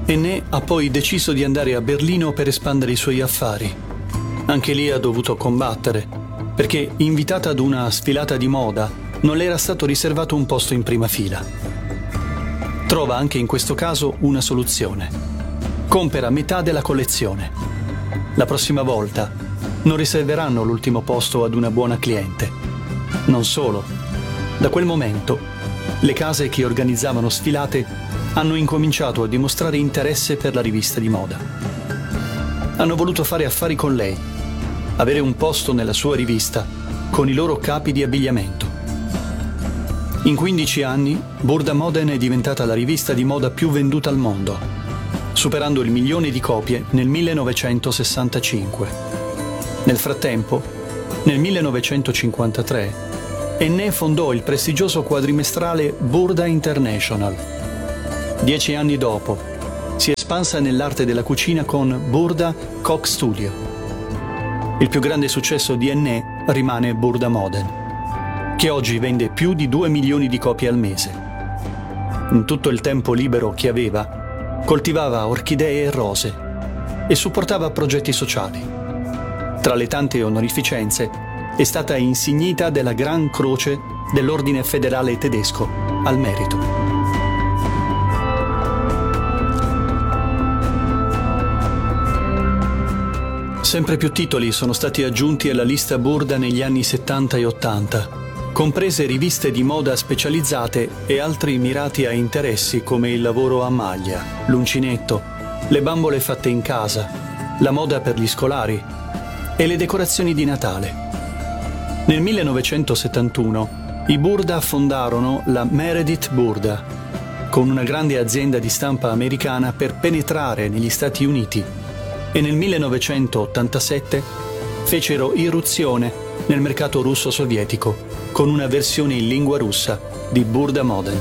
Enné ha poi deciso di andare a Berlino per espandere i suoi affari. Anche lì ha dovuto combattere, perché invitata ad una sfilata di moda non le era stato riservato un posto in prima fila. Trova anche in questo caso una soluzione. Compra metà della collezione. La prossima volta non riserveranno l'ultimo posto ad una buona cliente. Non solo. Da quel momento, le case che organizzavano sfilate hanno incominciato a dimostrare interesse per la rivista di moda. Hanno voluto fare affari con lei, avere un posto nella sua rivista con i loro capi di abbigliamento. In 15 anni, Burda Moden è diventata la rivista di moda più venduta al mondo, superando il 1 milione di copie nel 1965. Nel frattempo, nel 1953, Enné fondò il prestigioso quadrimestrale Burda International. 10 anni dopo, si è espansa nell'arte della cucina con Burda Cook Studio. Il più grande successo di Enné rimane Burda Moden, che oggi vende più di 2 milioni di copie al mese. In tutto il tempo libero che aveva, coltivava orchidee e rose e supportava progetti sociali. Tra le tante onorificenze, è stata insignita della Gran Croce dell'Ordine Federale Tedesco al merito. Sempre più titoli sono stati aggiunti alla lista Burda negli anni 70 e 80, comprese riviste di moda specializzate e altri mirati a interessi come il lavoro a maglia, l'uncinetto, le bambole fatte in casa, la moda per gli scolari e le decorazioni di Natale. Nel 1971 i Burda fondarono la Meredith Burda, con una grande azienda di stampa americana per penetrare negli Stati Uniti, e nel 1987 fecero irruzione nel mercato russo-sovietico con una versione in lingua russa di Burda Moden.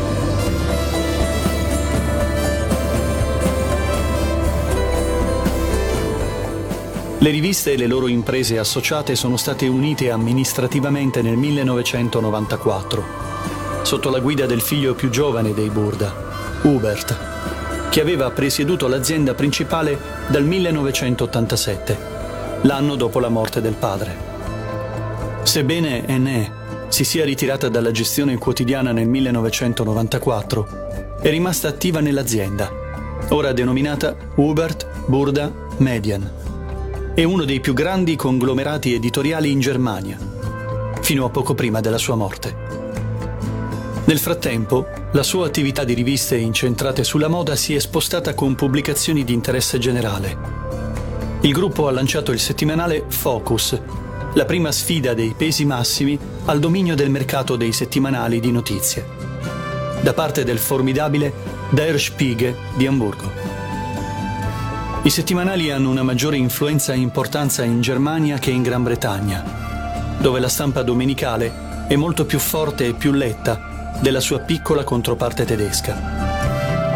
Le riviste e le loro imprese associate sono state unite amministrativamente nel 1994, sotto la guida del figlio più giovane dei Burda, Hubert, che aveva presieduto l'azienda principale dal 1987, l'anno dopo la morte del padre. Sebbene Enné si sia ritirata dalla gestione quotidiana nel 1994, è rimasta attiva nell'azienda, ora denominata Hubert Burda Medien. È uno dei più grandi conglomerati editoriali in Germania, fino a poco prima della sua morte. Nel frattempo, la sua attività di riviste incentrate sulla moda si è spostata con pubblicazioni di interesse generale. Il gruppo ha lanciato il settimanale Focus, la prima sfida dei pesi massimi al dominio del mercato dei settimanali di notizie, da parte del formidabile Der Spiegel di Amburgo. I settimanali hanno una maggiore influenza e importanza in Germania che in Gran Bretagna, dove la stampa domenicale è molto più forte e più letta della sua piccola controparte tedesca.